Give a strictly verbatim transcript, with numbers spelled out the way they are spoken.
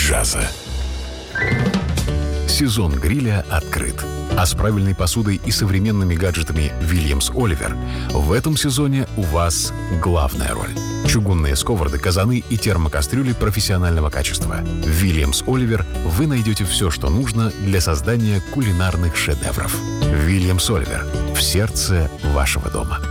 джаза. Сезон гриля открыт. А с правильной посудой и современными гаджетами Williams Oliver в этом сезоне у вас главная роль. Чугунные сковороды, казаны и термокастрюли профессионального качества. В Williams Oliver вы найдете все, что нужно для создания кулинарных шедевров. Williams Oliver в сердце вашего дома.